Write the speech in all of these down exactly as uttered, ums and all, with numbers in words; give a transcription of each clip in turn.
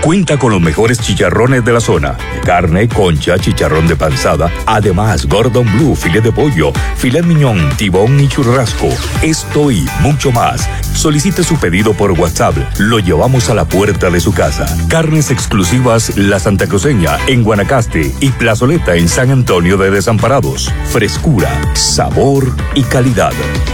Cuenta con los mejores chicharrones de la zona. Carne, concha, chicharrón de panzada. Además, Gordon Blue, filet de pollo, filet miñón, tibón y churrasco. Esto y mucho más. Solicite su pedido por WhatsApp. Lo llevamos a la puerta de su casa. Carnes exclusivas La Santa Cruceña en Guanacaste y Plazoleta en San Antonio de Desamparados. Frescura, sabor y calidad.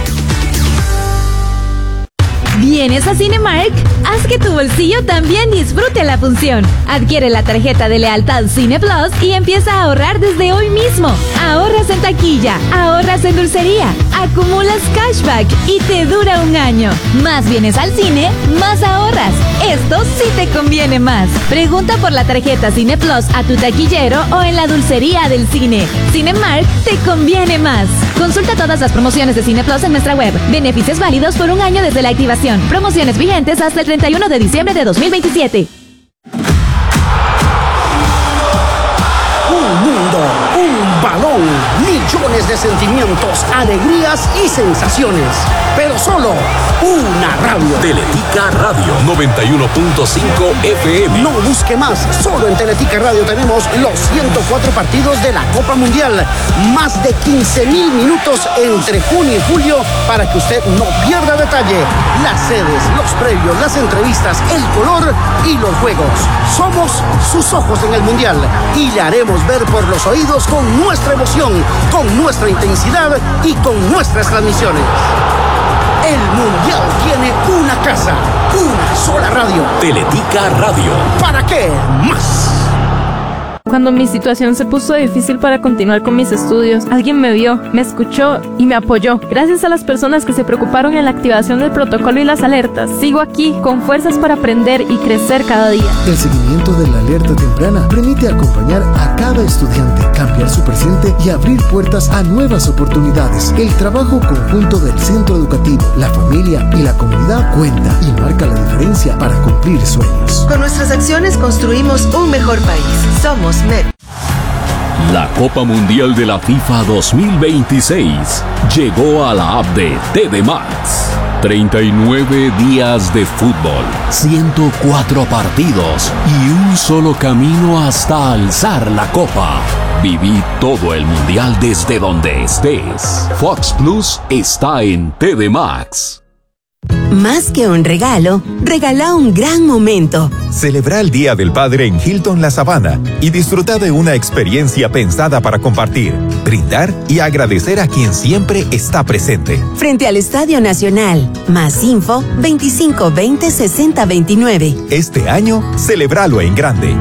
¿Vienes a Cinemark? Haz que tu bolsillo también disfrute la función. Adquiere la tarjeta de lealtad Cine Plus y empieza a ahorrar desde hoy mismo. Ahorras en taquilla, ahorras en dulcería, acumulas cashback y te dura un año. Más vienes al cine, más ahorras. Esto sí te conviene más. Pregunta por la tarjeta Cine Plus a tu taquillero o en la dulcería del cine. Cinemark te conviene más. Consulta todas las promociones de Cine Plus en nuestra web. Beneficios válidos por un año desde la activación. Promociones vigentes hasta el treinta y uno de diciembre de dos mil veintisiete. Un mundo, un balón, millones de sentimientos, alegrías y sensaciones. Pero solo una radio. Teletica Radio noventa y uno punto cinco F M. No busque más. Solo en Teletica Radio tenemos los ciento cuatro partidos de la Copa Mundial. Más de quince mil minutos entre junio y julio para que usted no pierda detalle. Las sedes, los previos, las entrevistas, el color y los juegos. Somos sus ojos en el Mundial y le haremos ver por los oídos con nuestra emoción, con nuestra intensidad y con nuestras transmisiones. El Mundial tiene una casa, una sola radio. Teletica Radio. ¿Para qué más? Cuando mi situación se puso difícil para continuar con mis estudios, alguien me vio, me escuchó y me apoyó. Gracias a las personas que se preocuparon en la activación del protocolo y las alertas, sigo aquí con fuerzas para aprender y crecer cada día. El seguimiento de la alerta temprana permite acompañar a cada estudiante, cambiar su presente y abrir puertas a nuevas oportunidades. El trabajo conjunto del centro educativo, la familia y la comunidad cuenta y marca la diferencia para cumplir sueños. Con nuestras acciones construimos un mejor país. Somos N E T. La Copa Mundial de la FIFA dos mil veintiséis llegó a la app de T V Max. treinta y nueve días de fútbol, ciento cuatro partidos y un solo camino hasta alzar la copa. Viví todo el mundial desde donde estés. Fox Plus está en T V Max. Más que un regalo, regala un gran momento. Celebra el Día del Padre en Hilton La Sabana y disfruta de una experiencia pensada para compartir, brindar y agradecer a quien siempre está presente. Frente al Estadio Nacional. Más info veinticinco veinte sesenta veintinueve. Este año, celébralo en grande.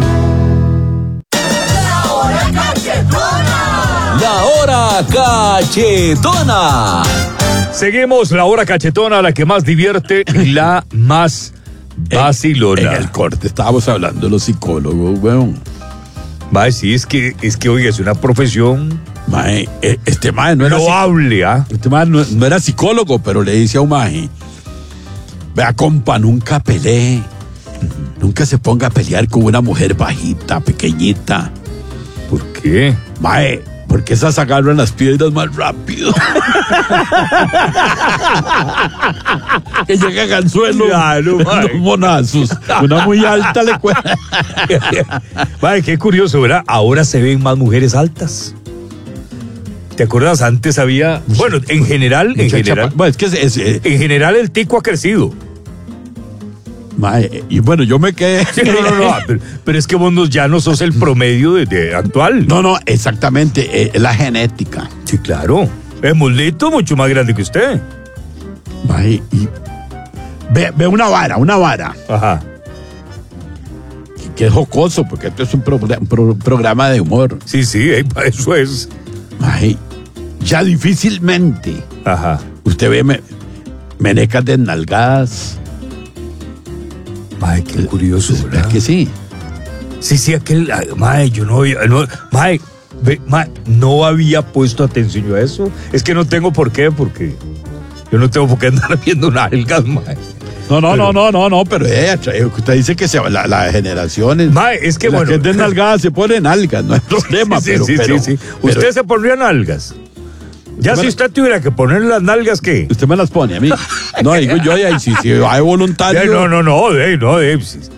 La hora cachetona. La hora cachetona. Seguimos la hora cachetona, la que más divierte y la más vacilona. En, en el corte estábamos hablando de los psicólogos, weón. Mae, sí, es que, es que, oiga, es una profesión. Mae, este mae no era... Loable, ¿ah? ¿eh? Este mae no, no era psicólogo, pero le dice a un mae: vea, compa, nunca pelee. Nunca se ponga a pelear con una mujer bajita, pequeñita. ¿Por qué? Mae, porque esas agarran las piedras más rápido. Que llegan al suelo. Claro, los monazos. Una muy alta le cuesta. Mae, qué curioso, ¿verdad? Ahora se ven más mujeres altas. ¿Te acuerdas? Antes había... Bueno, en general... En general, bueno, es que es, es, es, en general el tico ha crecido. Mae, y bueno, yo me quedé... Sí, no, no, no, pero, pero es que vos no, ya no sos el promedio de, de actual. No, no, exactamente, es eh, la genética. Sí, claro. Es Mulito mucho más grande que usted. Mae, y... Ve, ve una vara, una vara. Ajá. Que, que es jocoso, porque esto es un, pro, un pro, programa de humor. Sí, sí, eso es. Mae, ya difícilmente. Ajá. Usted ve me, menecas desnalgadas. Mae, qué curioso, ¿verdad? ¿Es que sí? Sí, sí, aquel... Mae, yo no había... No, mae, ve, mae, no había puesto atención yo a eso. Es que no tengo por qué, porque... Yo no tengo por qué andar viendo nalgas, mae. No, no, pero, no, no, no, no, pero ella, usted dice que se, la, las generaciones... Mae, es que la bueno... La gente nalgada se pone nalgas, no hay problema, sí, pero... Sí, pero, sí, sí. Pero, ¿Usted se pondría nalgas? Ya si usted tuviera que poner las nalgas, ¿qué? Usted me las pone a mí. No, digo yo, ahí sí, sí, hay voluntario. No, no, no, no, no,